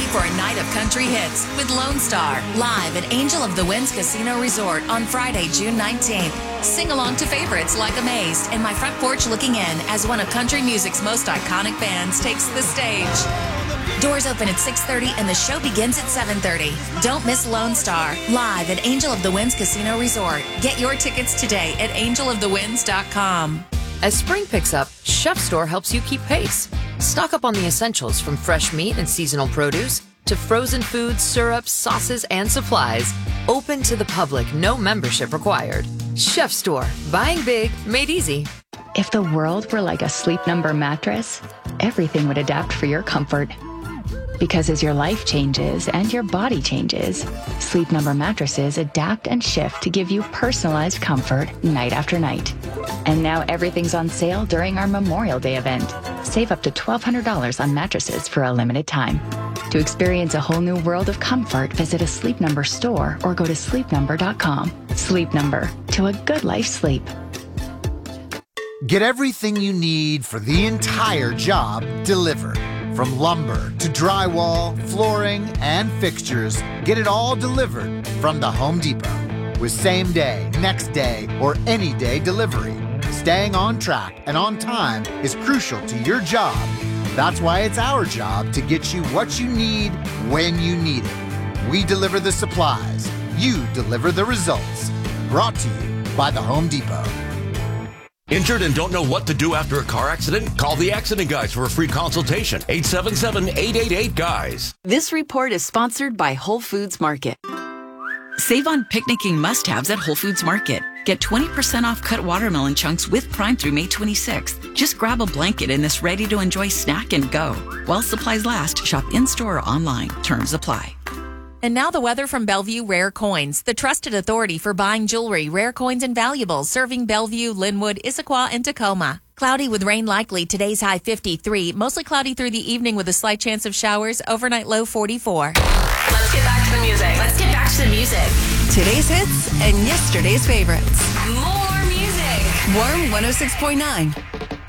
for a night of country hits with Lone Star live at Angel of the Winds Casino Resort on Friday, June 19th. Sing along to favorites like Amazed and My Front Porch Looking In as one of country music's most iconic bands takes the stage. Doors open at 6:30 and the show begins at 7:30. Don't miss Lone Star live at Angel of the Winds Casino Resort. Get your tickets today at angelofthewinds.com. As spring picks up, Chef Store helps you keep pace. Stock up on the essentials from fresh meat and seasonal produce to frozen foods, syrups, sauces, and supplies. Open to the public, no membership required. Chef Store. Buying big, made easy. If the world were like a Sleep Number mattress, everything would adapt for your comfort. Because as your life changes and your body changes, Sleep Number mattresses adapt and shift to give you personalized comfort night after night. And now everything's on sale during our Memorial Day event. Save up to $1,200 on mattresses for a limited time. To experience a whole new world of comfort, visit a Sleep Number store or go to sleepnumber.com. Sleep Number, to a good life's sleep. Get everything you need for the entire job delivered. From lumber to drywall, flooring, and fixtures, get it all delivered from the Home Depot. With same day, next day, or any day delivery, staying on track and on time is crucial to your job. That's why it's our job to get you what you need when you need it. We deliver the supplies. You deliver the results. Brought to you by the Home Depot. Injured and don't know what to do after a car accident? Call the Accident Guys for a free consultation. 877-888-GUYS. This report is sponsored by Whole Foods Market. Save on picnicking must-haves at Whole Foods Market. Get 20% off cut watermelon chunks with Prime through May 26th. Just grab a blanket in this ready-to-enjoy snack and go. While supplies last, shop in-store or online. Terms apply. And now the weather from Bellevue Rare Coins, the trusted authority for buying jewelry, rare coins, and valuables, serving Bellevue, Linwood, Issaquah, and Tacoma. Cloudy with rain likely. Today's high 53. Mostly cloudy through the evening with a slight chance of showers. Overnight low 44. Let's get back to the music. Today's hits and yesterday's favorites. More music. Warm 106.9.